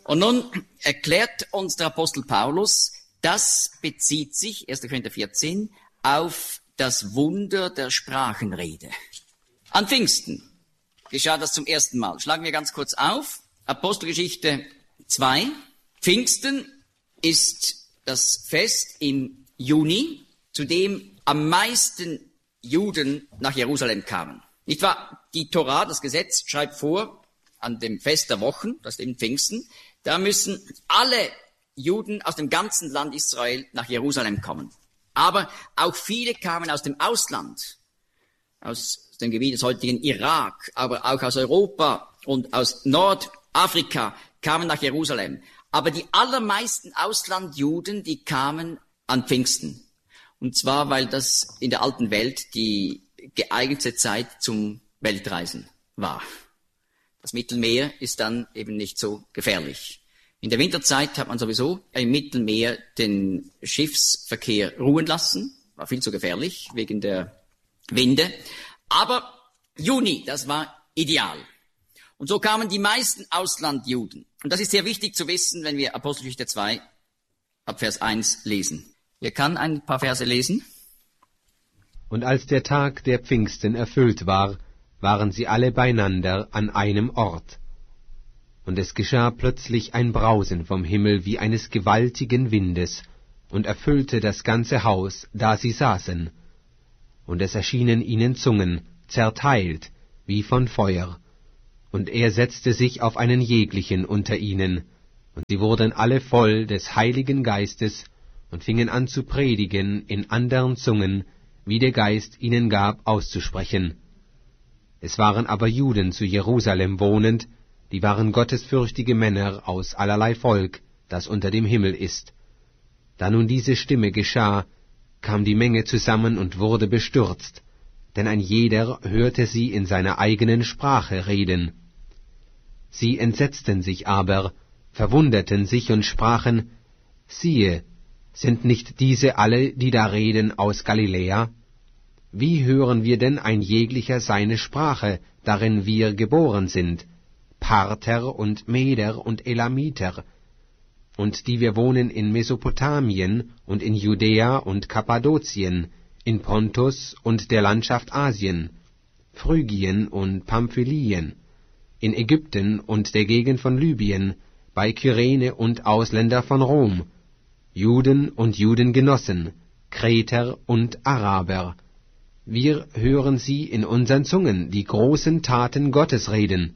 Und nun erklärt uns der Apostel Paulus, das bezieht sich, 1. Korinther 14, auf das Wunder der Sprachenrede. An Pfingsten geschah das zum ersten Mal. Schlagen wir ganz kurz auf. Apostelgeschichte 2. Pfingsten ist das Fest im Juni, zu dem am meisten Juden nach Jerusalem kamen. Nicht wahr? Die Tora, das Gesetz, schreibt vor, an dem Fest der Wochen, das ist eben Pfingsten, da müssen alle Juden aus dem ganzen Land Israel nach Jerusalem kommen. Aber auch viele kamen aus dem Ausland, aus dem Gebiet des heutigen Irak, aber auch aus Europa und aus Nordafrika kamen nach Jerusalem. Aber die allermeisten Auslandjuden, die kamen an Pfingsten. Und zwar, weil das in der alten Welt die geeignete Zeit zum Weltreisen war. Das Mittelmeer ist dann eben nicht so gefährlich. In der Winterzeit hat man sowieso im Mittelmeer den Schiffsverkehr ruhen lassen. War viel zu gefährlich wegen der Winde. Aber Juni, das war ideal. Und so kamen die meisten Auslandjuden. Und das ist sehr wichtig zu wissen, wenn wir Apostelgeschichte 2 ab Vers 1 lesen. Wer kann ein paar Verse lesen? Und als der Tag der Pfingsten erfüllt war, waren sie alle beieinander an einem Ort. Und es geschah plötzlich ein Brausen vom Himmel wie eines gewaltigen Windes und erfüllte das ganze Haus, da sie saßen. Und es erschienen ihnen Zungen, zerteilt, wie von Feuer. Und er setzte sich auf einen jeglichen unter ihnen, und sie wurden alle voll des Heiligen Geistes und fingen an zu predigen in andern Zungen, wie der Geist ihnen gab, auszusprechen. Es waren aber Juden zu Jerusalem wohnend, die waren gottesfürchtige Männer aus allerlei Volk, das unter dem Himmel ist. Da nun diese Stimme geschah, kam die Menge zusammen und wurde bestürzt, denn ein jeder hörte sie in seiner eigenen Sprache reden. Sie entsetzten sich aber, verwunderten sich und sprachen, siehe, sind nicht diese alle, die da reden, aus Galiläa? Wie hören wir denn ein jeglicher seine Sprache, darin wir geboren sind, Parther und Meder und Elamiter, und die wir wohnen in Mesopotamien und in Judäa und Kappadokien, in Pontus und der Landschaft Asien, Phrygien und Pamphylien, in Ägypten und der Gegend von Libyen, bei Kyrene und Ausländer von Rom, Juden und Judengenossen, Kreter und Araber. Wir hören sie in unseren Zungen die großen Taten Gottes reden.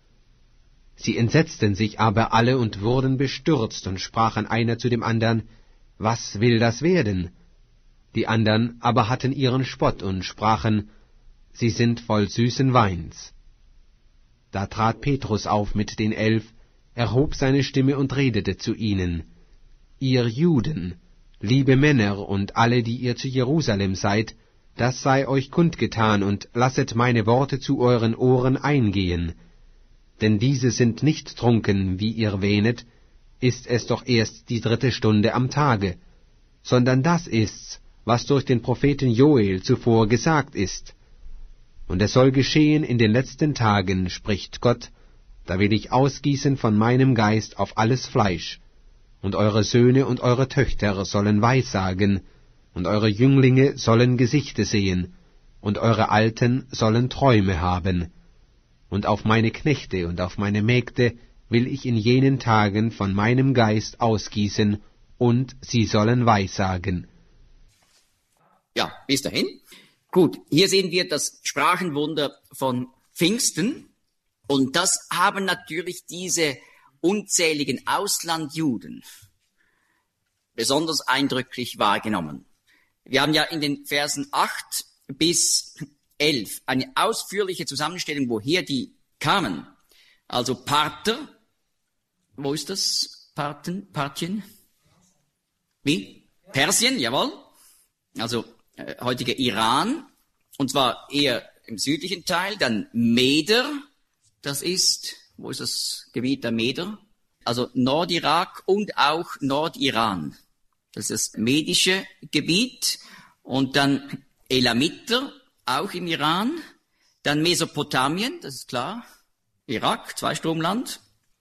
Sie entsetzten sich aber alle und wurden bestürzt und sprachen einer zu dem andern, was will das werden? Die andern aber hatten ihren Spott und sprachen, sie sind voll süßen Weins. Da trat Petrus auf mit den 11, erhob seine Stimme und redete zu ihnen, ihr Juden, liebe Männer und alle, die ihr zu Jerusalem seid, das sei euch kundgetan, und lasset meine Worte zu euren Ohren eingehen. Denn diese sind nicht trunken, wie ihr wähnet, ist es doch erst die 3. Stunde am Tage, sondern das ist's, was durch den Propheten Joel zuvor gesagt ist. Und es soll geschehen in den letzten Tagen, spricht Gott, da will ich ausgießen von meinem Geist auf alles Fleisch, und eure Söhne und eure Töchter sollen Weissagen, und eure Jünglinge sollen Gesichte sehen, und eure Alten sollen Träume haben. Und auf meine Knechte und auf meine Mägde will ich in jenen Tagen von meinem Geist ausgießen, und sie sollen Weissagen. Ja, bis dahin. Gut, hier sehen wir das Sprachenwunder von Pfingsten. Und das haben natürlich diese unzähligen Auslandjuden besonders eindrücklich wahrgenommen. Wir haben ja in den Versen 8 bis 11 eine ausführliche Zusammenstellung, woher die kamen. Also Parther, wo ist das? Parthien? Wie? Persien, jawohl. Also heutiger Iran, und zwar eher im südlichen Teil, dann Meder, das ist, wo ist das Gebiet der Meder? Also Nordirak und auch Nordiran. Das ist das medische Gebiet. Und dann Elamiter, auch im Iran. Dann Mesopotamien, das ist klar. Irak, Zweistromland.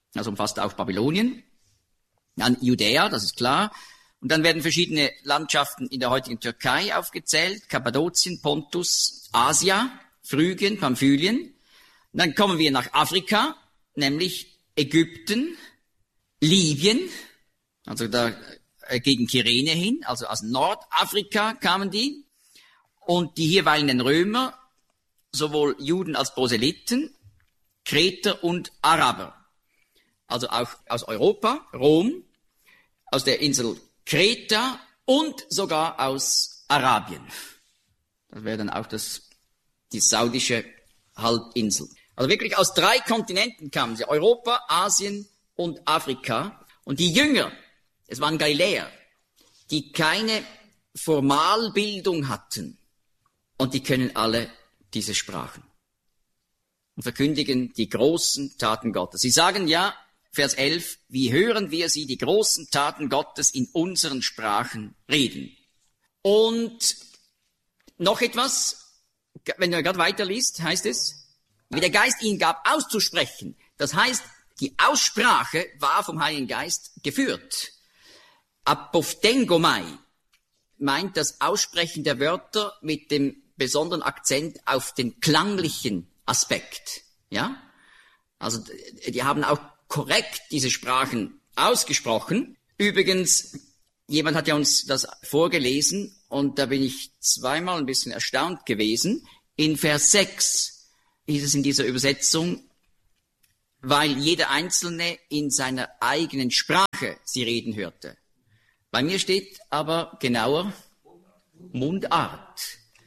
also umfasst auch Babylonien. Dann Judäa, das ist klar. Und dann werden verschiedene Landschaften in der heutigen Türkei aufgezählt. Kappadokien, Pontus, Asia, Phrygien, Pamphylien. Und dann kommen wir nach Afrika, nämlich Ägypten, Libyen, also da gegen Kyrene hin, also aus Nordafrika kamen die. Und die hier weilenden Römer, sowohl Juden als Proselyten, Kreter und Araber. Also auch aus Europa, Rom, aus der Insel Kreta und sogar aus Arabien. Das wäre dann auch die saudische Halbinsel. Also wirklich aus 3 Kontinenten kamen sie, Europa, Asien und Afrika. Und die Jünger, es waren Galiläer, die keine Formalbildung hatten. Und die können alle diese Sprachen. Und verkündigen die großen Taten Gottes. Sie sagen ja, Vers 11, wie hören wir sie, die großen Taten Gottes in unseren Sprachen reden. Und noch etwas, wenn du gerade weiterliest, heißt es, wie der Geist ihnen gab, auszusprechen. Das heißt, die Aussprache war vom Heiligen Geist geführt. Apophthengomai meint das Aussprechen der Wörter mit dem besonderen Akzent auf den klanglichen Aspekt. Ja? Also, die haben auch korrekt diese Sprachen ausgesprochen. Übrigens, jemand hat ja uns das vorgelesen und da bin ich zweimal ein bisschen erstaunt gewesen. In Vers 6 hieß es in dieser Übersetzung, weil jeder Einzelne in seiner eigenen Sprache sie reden hörte. Bei mir steht aber genauer Mundart.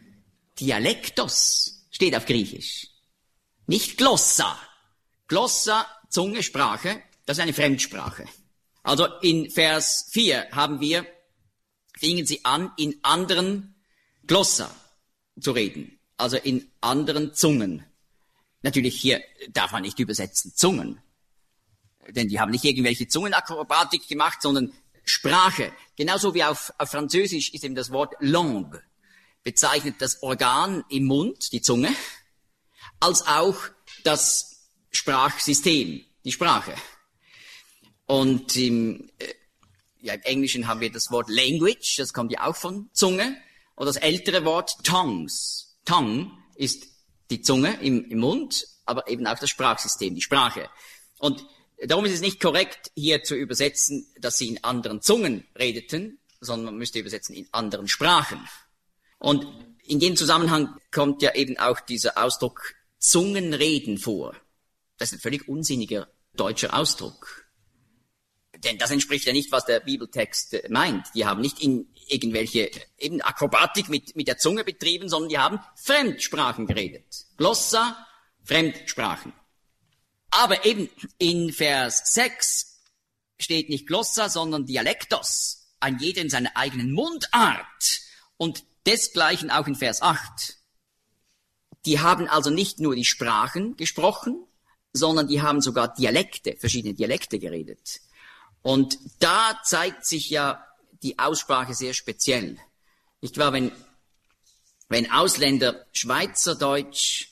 Dialektos steht auf Griechisch. Nicht Glossa. Glossa, Zunge, Sprache, das ist eine Fremdsprache. Also in Vers 4 fingen sie an, in anderen Glossa zu reden. Also in anderen Zungen. Natürlich hier darf man nicht übersetzen Zungen. Denn die haben nicht irgendwelche Zungenakrobatik gemacht, sondern Sprache. Genauso wie auf Französisch ist eben das Wort langue. Bezeichnet das Organ im Mund, die Zunge, als auch das Sprachsystem, die Sprache. Und im Englischen haben wir das Wort language, das kommt ja auch von Zunge. Und das ältere Wort tongues. Tongue ist die Zunge im Mund, aber eben auch das Sprachsystem, die Sprache. Und darum ist es nicht korrekt, hier zu übersetzen, dass sie in anderen Zungen redeten, sondern man müsste übersetzen in anderen Sprachen. Und in dem Zusammenhang kommt ja eben auch dieser Ausdruck Zungenreden vor. Das ist ein völlig unsinniger deutscher Ausdruck. Denn das entspricht ja nicht, was der Bibeltext meint. Die haben nicht in irgendwelche eben Akrobatik mit der Zunge betrieben, sondern die haben Fremdsprachen geredet. Glossa, Fremdsprachen. Aber eben in Vers 6 steht nicht Glossa, sondern Dialektos. Ein jeder in seiner eigenen Mundart. Und desgleichen auch in Vers 8. Die haben also nicht nur die Sprachen gesprochen, sondern die haben sogar Dialekte, verschiedene Dialekte geredet. Und da zeigt sich ja die Aussprache sehr speziell. Nicht wahr, wenn Ausländer Schweizerdeutsch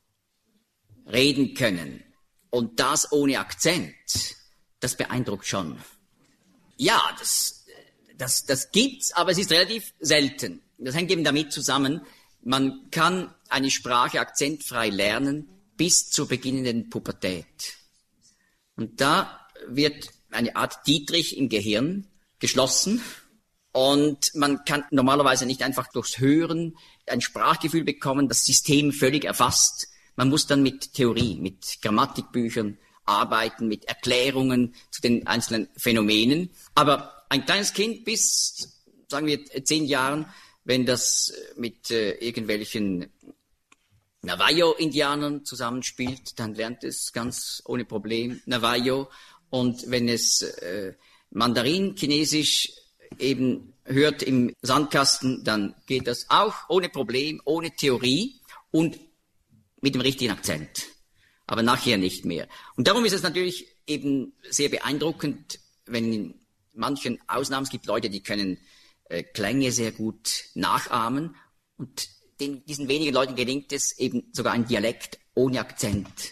reden können und das ohne Akzent, das beeindruckt schon. Ja, das gibt's, aber es ist relativ selten. Das hängt eben damit zusammen, man kann eine Sprache akzentfrei lernen bis zur beginnenden Pubertät. Und da wird eine Art Dietrich im Gehirn geschlossen und man kann normalerweise nicht einfach durchs Hören ein Sprachgefühl bekommen, das System völlig erfasst. Man muss dann mit Theorie, mit Grammatikbüchern arbeiten, mit Erklärungen zu den einzelnen Phänomenen. Aber ein kleines Kind bis, sagen wir, 10 Jahren, wenn das mit irgendwelchen Navajo-Indianern zusammenspielt, dann lernt es ganz ohne Problem Navajo. Und wenn es Mandarin-Chinesisch eben hört im Sandkasten, dann geht das auch ohne Problem, ohne Theorie und mit dem richtigen Akzent. Aber nachher nicht mehr. Und darum ist es natürlich eben sehr beeindruckend, wenn in manchen Ausnahmen, es gibt Leute, die können Klänge sehr gut nachahmen und diesen wenigen Leuten gelingt es eben sogar ein Dialekt ohne Akzent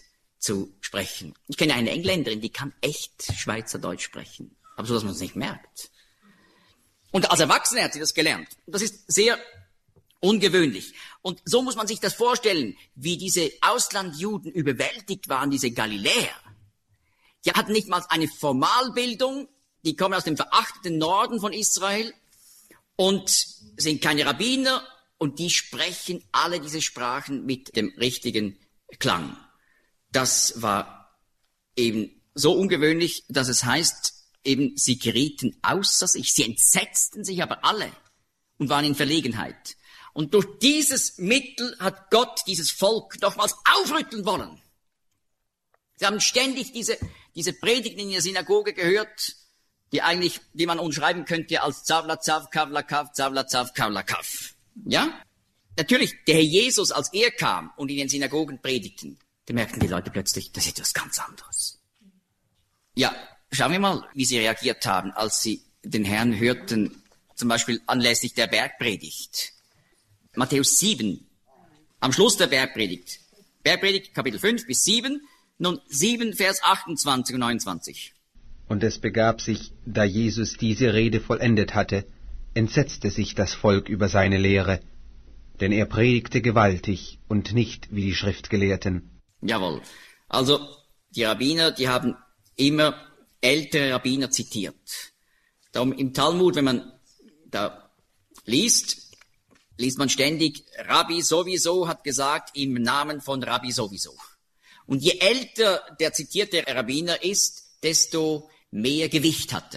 zu sprechen. Ich kenne eine Engländerin, die kann echt Schweizerdeutsch sprechen, aber so, dass man es nicht merkt. Und als Erwachsene hat sie das gelernt. Das ist sehr ungewöhnlich. Und so muss man sich das vorstellen, wie diese Auslandjuden überwältigt waren, diese Galiläer. Die hatten nicht mal eine Formalbildung, die kommen aus dem verachteten Norden von Israel und sind keine Rabbiner und die sprechen alle diese Sprachen mit dem richtigen Klang. Das war eben so ungewöhnlich, dass es heißt, eben sie gerieten außer sich, sie entsetzten sich aber alle und waren in Verlegenheit. Und durch dieses Mittel hat Gott dieses Volk nochmals aufrütteln wollen. Sie haben ständig diese Predigten in der Synagoge gehört, die man umschreiben könnte als Zavla Zav, Kavla Kav, Zavla Zav, Kavla Kav. Ja? Natürlich, der Herr Jesus, als er kam und in den Synagogen predigten, da merkten die Leute plötzlich, das ist etwas ganz anderes. Ja, schauen wir mal, wie sie reagiert haben, als sie den Herrn hörten, zum Beispiel anlässlich der Bergpredigt. Matthäus 7, am Schluss der Bergpredigt. Bergpredigt, Kapitel 5 bis 7, nun 7, Vers 28 und 29. Und es begab sich, da Jesus diese Rede vollendet hatte, entsetzte sich das Volk über seine Lehre, denn er predigte gewaltig und nicht wie die Schriftgelehrten. Jawohl. Also, die Rabbiner, die haben immer ältere Rabbiner zitiert. Darum im Talmud, wenn man da liest man ständig, Rabbi sowieso hat gesagt, im Namen von Rabbi sowieso. Und je älter der zitierte Rabbiner ist, desto mehr Gewicht hat